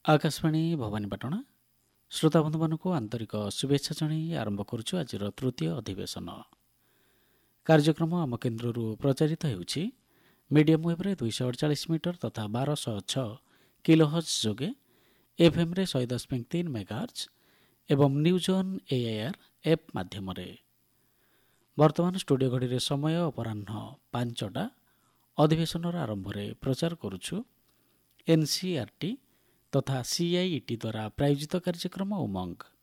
ଆକାଶବାଣୀ ଭବାନୀପାଟଣା ଶ୍ରୋତାବନ୍ଧୁମାନଙ୍କୁ ଆନ୍ତରିକ ଶୁଭେଚ୍ଛା ଜଣାଇ ଆରମ୍ଭ କରୁଛୁ ଆଜିର ତୃତୀୟ ଅଧିବେଶନ। କାର୍ଯ୍ୟକ୍ରମ ଆମ କେନ୍ଦ୍ରରୁ ପ୍ରଚାରିତ ହେଉଛି ମିଡିୟମ୍ ୱେଭ୍ରେ 248 ମିଟର ତଥା 1206 କିଲୋହର୍ଟ୍ଜ ଯୋଗେ, ଏଫ୍ଏମ୍ରେ 110.3 ମେଗାହର୍ଟ୍ଜ ଏବଂ ନ୍ୟୁଜ୍ ଅନ୍ ଏଆଇଆର୍ ଏପ୍ ମାଧ୍ୟମରେ। ବର୍ତ୍ତମାନ ଷ୍ଟୁଡ଼ିଓ ଘଡ଼ିରେ ସମୟ ଅପରାହ୍ନ 5ଟା। ଅଧିବେଶନର ଆରମ୍ଭରେ ପ୍ରଚାର କରୁଛୁ NCERT ତଥା CIET ଦ୍ୱାରା ପ୍ରାୟୋଜିତ କାର୍ଯ୍ୟକ୍ରମ ଉମଙ୍ଗ।